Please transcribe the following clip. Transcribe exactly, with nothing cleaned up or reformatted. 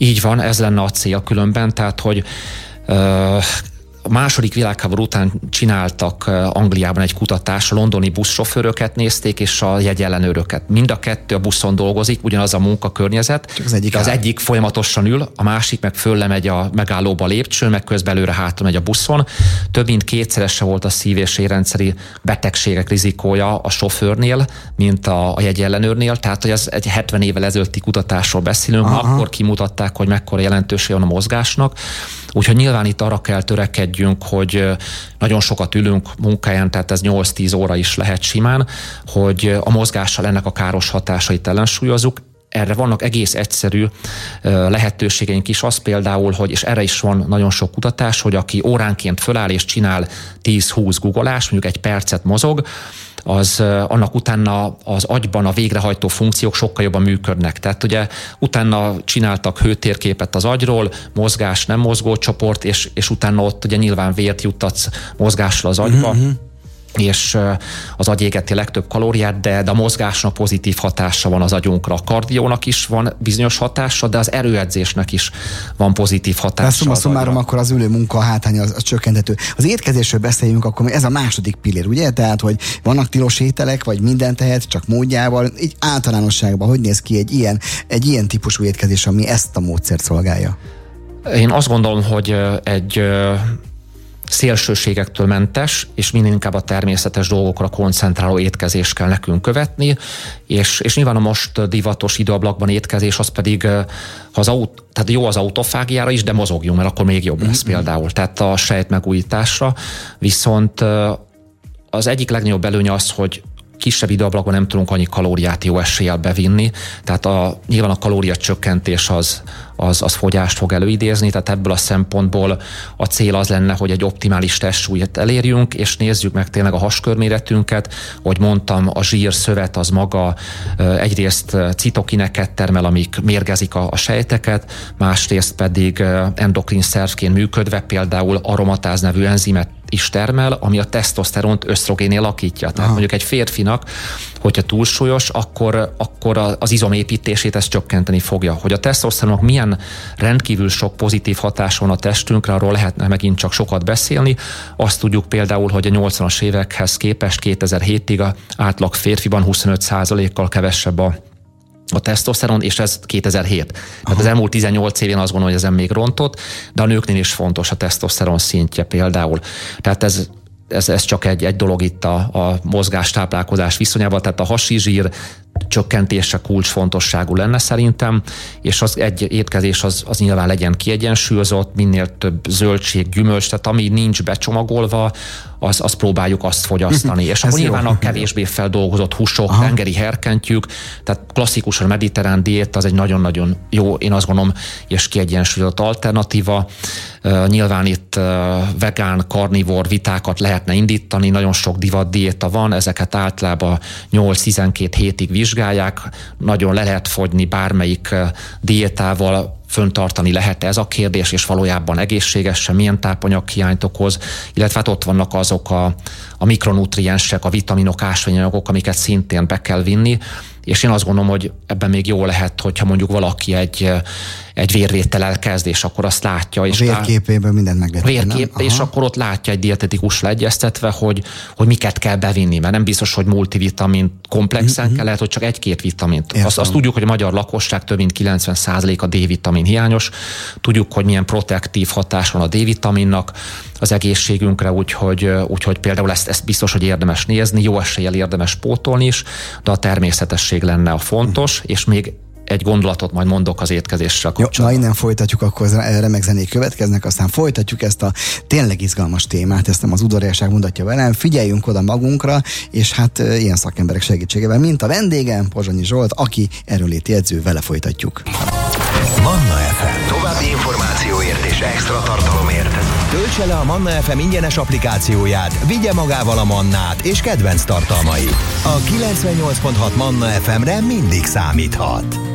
Így van, ez lenne a cél különben, tehát hogy uh, a második világháború után csináltak Angliában egy kutatást, a londoni buszsofőröket nézték, és a jegyellenőröket. Mind a kettő a buszon dolgozik, ugyanaz a munkakörnyezet, Csak az egyik, de az egyik folyamatosan ül, a másik meg föllemegy a megállóba a lépcsőn, meg közben előre hátra megy a buszon. Több mint kétszerese volt a szív- és érrendszeri betegségek rizikója a sofőrnél, mint a, a jegyellenőrnél, tehát hogy ez egy hetven évvel ezelőtti kutatásról beszélünk, Aha. akkor kimutatták, hogy mekkora jelentősége van a mozgásnak. Úgyhogy nyilván itt arra kell törekedjünk, hogy nagyon sokat ülünk munkáján, tehát ez nyolc-tíz óra is lehet simán, hogy a mozgással ennek a káros hatásait ellensúlyozzuk. Erre vannak egész egyszerű lehetőségeink is, az például, hogy, és erre is van nagyon sok kutatás, hogy aki óránként föláll és csinál tíz-húsz googolás, mondjuk egy percet mozog, az annak utána az agyban a végrehajtó funkciók sokkal jobban működnek. Tehát ugye utána csináltak hőtérképet az agyról, mozgás, nem mozgó csoport, és, és utána ott ugye nyilván vért juttatsz mozgással az agyba, mm-hmm. és az agy égeti legtöbb kalóriát, de, de a mozgásnak pozitív hatása van az agyunkra. A kardiónak is van bizonyos hatása, de az erőedzésnek is van pozitív hatása. De szumárom, akkor az ülő munka hátánya az, az csökkenthető. Az étkezésről beszéljünk, akkor ez a második pillér, ugye? Tehát, hogy vannak tilos ételek, vagy mindent tehet, csak módjával. Így általánosságban hogy néz ki egy ilyen, egy ilyen típusú étkezés, ami ezt a módszert szolgálja? Én azt gondolom, hogy egy szélsőségektől mentes, és minél inkább a természetes dolgokra koncentráló étkezést kell nekünk követni, és, és nyilván a most divatos időablakban étkezés, az pedig ha az aut, tehát jó az autofágiára is, de mozogjunk, mert akkor még jobb lesz mm-hmm. például, tehát a sejtmegújításra, viszont az egyik legnagyobb előnye az, hogy kisebb időablakban nem tudunk annyi kalóriát jó eséllyel bevinni, tehát a, nyilván a kalóriacsökkentés az, az, az fogyást fog előidézni, tehát ebből a szempontból a cél az lenne, hogy egy optimális testsúlyt elérjünk, és nézzük meg tényleg a haskörméretünket, hogy mondtam, a zsírszövet az maga egyrészt citokineket termel, amik mérgezik a, a sejteket, másrészt pedig endokrin szervként működve, például aromatáz nevű enzimet is termel, ami a tesztoszteront ösztrogénné alakítja. Tehát Aha. mondjuk egy férfinak, hogyha túlsúlyos, akkor, akkor az izomépítését ezt csökkenteni fogja. Hogy a tesztoszteronnak milyen rendkívül sok pozitív hatása van a testünkre, arról lehetne megint csak sokat beszélni. Azt tudjuk például, hogy a nyolcvanas évekhez képest kétezer-hétig a átlag férfiban huszonöt százalékkal kevesebb a a tesztoszteron, és ez kétezer-hét. Tehát az elmúlt tizennyolc évén azt gondolom, hogy ezen még rontott, de a nőknél is fontos a tesztoszteron szintje például. Tehát ez, ez, ez csak egy, egy dolog itt a, a mozgás-táplálkozás viszonyában, tehát a hasi zsír csökkentése kulcsfontosságú lenne szerintem, és az egy étkezés az, az nyilván legyen kiegyensúlyozott, minél több zöldség, gyümölcs, tehát ami nincs becsomagolva, az, azt próbáljuk azt fogyasztani. És akkor nyilván a kevésbé feldolgozott húsok, Aha. tengeri herkentyűk, tehát klasszikusan mediterrán diéta az egy nagyon-nagyon jó, én azt gondolom, és kiegyensúlyozott alternatíva. Uh, nyilván itt uh, vegán, karnivór vitákat lehetne indítani, nagyon sok divat diéta van, ezeket általában nyolc-tizenkét hétig vizsgálják, nagyon le lehet fogyni bármelyik uh, diétával, föntartani lehet ez a kérdés, és valójában egészségesen, milyen tápanyaghiányt okoz, illetve hát ott vannak azok a, a mikronutriensek, a vitaminok, ásványanyagok, amiket szintén be kell vinni, és én azt gondolom, hogy ebben még jó lehet, hogyha mondjuk valaki egy, egy vérvétellel kezd, és akkor azt látja. És a vérképéből mindent meg lehet venni. Vérkép, és akkor ott látja egy dietetikus leegyeztetve, hogy, hogy miket kell bevinni, mert nem biztos, hogy multivitamin komplexen mm-hmm. kell, lehet, hogy csak egy-két vitamint. Azt, azt tudjuk, hogy a magyar lakosság több mint kilencven százalék a D-vitamin hiányos. Tudjuk, hogy milyen protektív hatás van a D-vitaminnak az egészségünkre, úgyhogy, úgyhogy például ezt, ezt biztos, hogy érdemes nézni, jó eséllyel érdemes pótolni is, de a természetesség lenne a fontos, mm. és még egy gondolatot majd mondok az étkezéssel kapcsolatban. Jó, na innen folytatjuk, akkor remek zenék következnek, aztán folytatjuk ezt a tényleg izgalmas témát, ezt nem az udvariasság mondatja velem, figyeljünk oda magunkra, és hát ilyen szakemberek segítségével, mint a vendégem, Pozsonyi Zsolt, aki erőléti edző, vele folytatjuk. Manna ef em. További információért és extra tartalomért töltse le a Manna ef em ingyenes applikációját, vigye magával a Mannát és kedvenc tartalmait. A kilencvennyolc pont hat Manna ef emre mindig számíthat.